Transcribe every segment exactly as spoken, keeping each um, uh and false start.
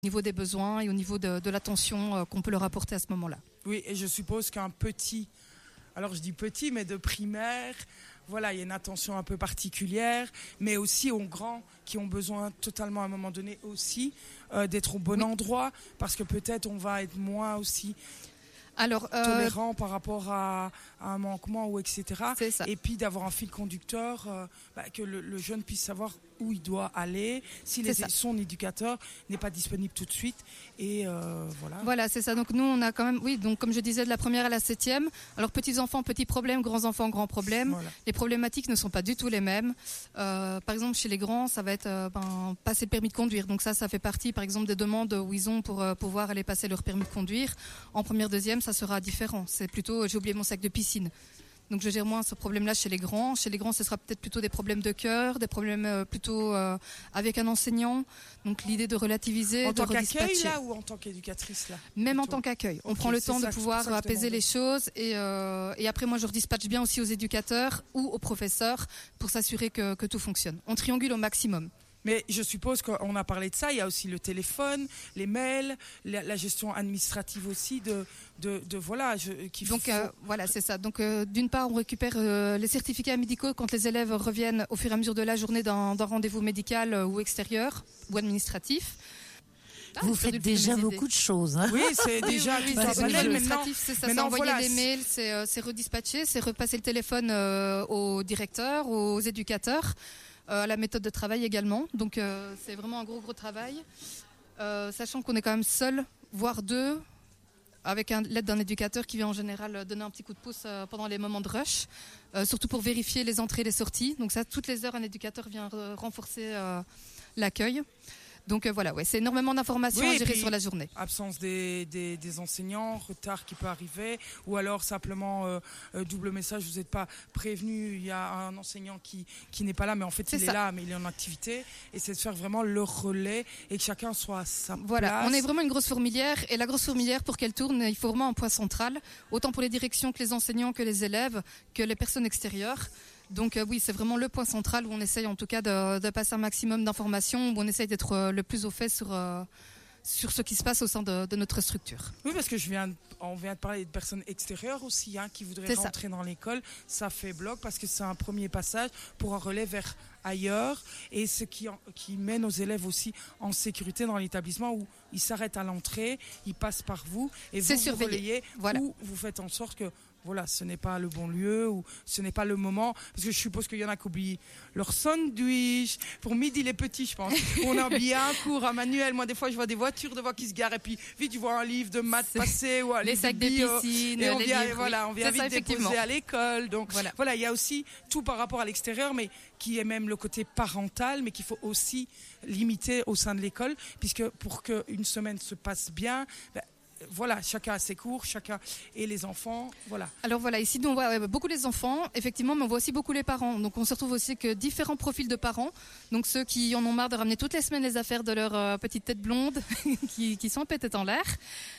au niveau des besoins et au niveau de, de l'attention euh, qu'on peut leur apporter à ce moment-là. Oui, et je suppose qu'un petit, alors je dis petit, mais de primaire, voilà, il y a une attention un peu particulière, mais aussi aux grands qui ont besoin totalement à un moment donné aussi euh, d'être au bon oui. endroit, parce que peut-être on va être moins aussi Alors, euh, tolérant par rapport à, à un manquement ou et cetera. C'est ça. Et puis d'avoir un fil conducteur, euh, bah, que le, le jeune puisse savoir où il doit aller, si les, son éducateur n'est pas disponible tout de suite. Et euh, voilà. Voilà, c'est ça. Donc nous, on a quand même, oui, donc comme je disais, de la première à la septième. Alors petits enfants, petits problèmes, grands enfants, grands problèmes. Voilà. Les problématiques ne sont pas du tout les mêmes. Euh, par exemple, chez les grands, ça va être euh, ben, passer le permis de conduire. Donc ça, ça fait partie, par exemple, des demandes où ils ont pour euh, pouvoir aller passer leur permis de conduire. En première, deuxième, ça sera différent. C'est plutôt, j'ai oublié mon sac de piscine. Donc je gère moins ce problème-là chez les grands. Chez les grands, ce sera peut-être plutôt des problèmes de cœur, des problèmes euh, plutôt euh, avec un enseignant. Donc l'idée de relativiser, en de tant qu'accueil là ou en tant qu'éducatrice là. Même plutôt. En tant qu'accueil. On okay, prend le temps de pouvoir apaiser les choses et, euh, et après moi je redispatche bien aussi aux éducateurs ou aux professeurs pour s'assurer que, que tout fonctionne. On triangule au maximum. Mais je suppose qu'on a parlé de ça, il y a aussi le téléphone, les mails, la, la gestion administrative aussi de, de, de voilà. Je, qu'il Donc faut... euh, voilà, c'est ça. Donc euh, d'une part, on récupère euh, les certificats médicaux quand les élèves reviennent au fur et à mesure de la journée d'un, d'un rendez-vous médical euh, ou extérieur ou administratif. Ah, vous faites déjà beaucoup de choses. Hein. Oui, c'est déjà oui, oui, c'est administratif, c'est ça. C'est envoyer voilà, les mails, c'est, euh, c'est redispatcher, c'est repasser le téléphone euh, aux directeurs, aux éducateurs. Euh, la méthode de travail également, donc euh, c'est vraiment un gros gros travail, euh, sachant qu'on est quand même seul, voire deux, avec un, l'aide d'un éducateur qui vient en général donner un petit coup de pouce euh, pendant les moments de rush, euh, surtout pour vérifier les entrées et les sorties. Donc ça, toutes les heures, un éducateur vient re- renforcer euh, l'accueil. Donc euh, voilà, ouais, c'est énormément d'informations oui, à gérer sur la journée. Absence des, des, des enseignants, retard qui peut arriver, ou alors simplement euh, euh, double message, vous n'êtes pas prévenu, il y a un enseignant qui, qui n'est pas là, mais en fait c'est il ça. est là, mais il est en activité, et c'est de faire vraiment le relais et que chacun soit à sa voilà, place. On est vraiment une grosse fourmilière, et la grosse fourmilière, pour qu'elle tourne, il faut vraiment un point central, autant pour les directions que les enseignants, que les élèves, que les personnes extérieures. Donc euh, oui, c'est vraiment le point central où on essaye en tout cas de, de passer un maximum d'informations, où on essaye d'être euh, le plus au fait sur, euh, sur ce qui se passe au sein de, de notre structure. Oui, parce que je viens, de, on vient de parler de personnes extérieures aussi, hein, qui voudraient c'est rentrer ça. Dans l'école. Ça fait bloc parce que c'est un premier passage pour un relais vers ailleurs, et ce qui, qui met nos élèves aussi en sécurité dans l'établissement où ils s'arrêtent à l'entrée, ils passent par vous et c'est vous surveillé. vous relayez, voilà. Ou vous faites en sorte que voilà, ce n'est pas le bon lieu ou ce n'est pas le moment. Parce que je suppose qu'il y en a qui oublient leur sandwich. Pour midi, les petits, je pense. On a bien cours à manuel. Moi, des fois, je vois des voitures devant qui se garent et puis vite, je vois un livre de maths passer ou un les livre sacs de bio, de piscine, et on les vient, livres. Voilà, on vient c'est vite ça, déposer à l'école. Donc voilà. voilà, il y a aussi tout par rapport à l'extérieur, mais qui est même le côté parental, mais qu'il faut aussi limiter au sein de l'école, puisque pour qu'une semaine se passe bien, ben, voilà, chacun a ses cours, chacun et les enfants, voilà. Alors voilà, ici nous on voit beaucoup les enfants, effectivement, mais on voit aussi beaucoup les parents. Donc on se retrouve aussi que différents profils de parents. Donc ceux qui en ont marre de ramener toutes les semaines les affaires de leur euh, petite tête blonde, qui, qui sont peut-être en l'air.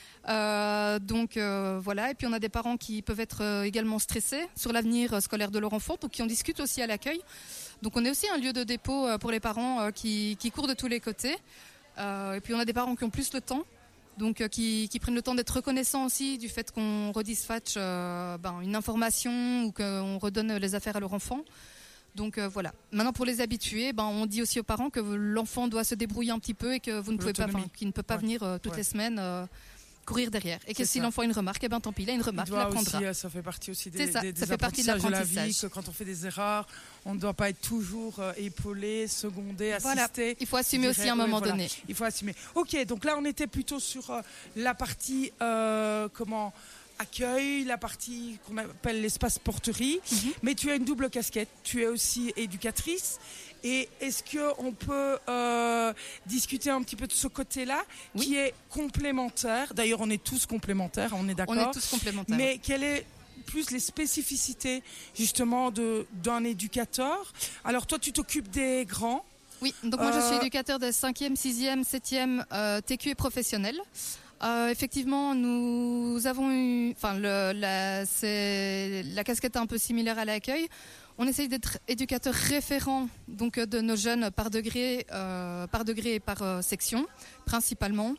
Euh, donc euh, voilà, et puis on a des parents qui peuvent être euh, également stressés sur l'avenir euh, scolaire de leur enfant, donc qui en discutent aussi à l'accueil. Donc on est aussi un lieu de dépôt euh, pour les parents euh, qui, qui courent de tous les côtés. Euh, et puis on a des parents qui ont plus le temps. Donc euh, qui, qui prennent le temps d'être reconnaissants aussi du fait qu'on redispatche euh, ben, une information ou qu'on redonne les affaires à leur enfant. Donc euh, voilà. Maintenant pour les habituer, ben, on dit aussi aux parents que l'enfant doit se débrouiller un petit peu et que vous ne pouvez pas, qu'il ne peut pas ouais. venir euh, toutes ouais. les semaines euh, courir derrière. Et que c'est si ça. L'enfant a une remarque, eh ben tant pis, il a une remarque, il, il la prendra. Aussi, ça fait partie aussi des, ça, des, des ça fait partie de l'apprentissage. De la vie, que quand on fait des erreurs, on ne doit pas être toujours euh, épaulé, secondé, assisté. Voilà. Il faut assumer aussi à un moment oui, voilà. donné. Il faut assumer. Ok, donc là on était plutôt sur euh, la partie euh, comment accueil, la partie qu'on appelle l'espace porterie, mm-hmm. mais tu as une double casquette. Tu es aussi éducatrice. Et est-ce qu'on peut euh, discuter un petit peu de ce côté-là, oui. qui est complémentaire. D'ailleurs, on est tous complémentaires, on est d'accord. On est tous complémentaires. Mais quelle est plus les spécificités justement de, d'un éducateur? Alors toi, tu t'occupes des grands. Oui, donc moi euh... je suis éducateur des cinquième, sixième, septième euh, T Q et professionnels. Euh, effectivement, nous avons eu, enfin, le, la, c'est, la casquette est un peu similaire à l'accueil. On essaye d'être éducateur référent donc de nos jeunes par degré, euh, par degré et par euh, section principalement.